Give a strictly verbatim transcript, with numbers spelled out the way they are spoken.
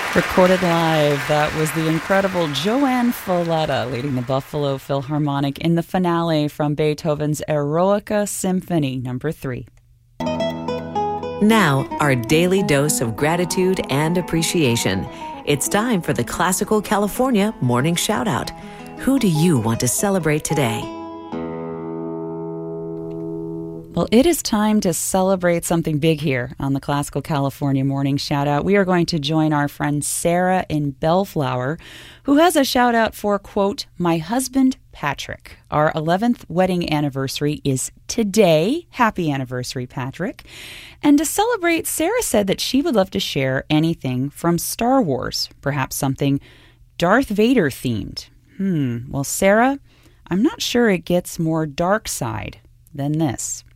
Recorded live, that was the incredible Joanne Folletta leading the Buffalo Philharmonic in the finale from Beethoven's Eroica Symphony number three. Now, our daily dose of gratitude and appreciation. It's time for the Classical California Morning Shoutout. Who do you want to celebrate today? Well, it is time to celebrate something big here on the Classical California Morning Shoutout. We are going to join our friend Sarah in Bellflower, who has a shout out for, quote, my husband, Patrick. Our eleventh wedding anniversary is today. Happy anniversary, Patrick. And to celebrate, Sarah said that she would love to share anything from Star Wars, perhaps something Darth Vader themed. Hmm. Well, Sarah, I'm not sure it gets more dark side than this.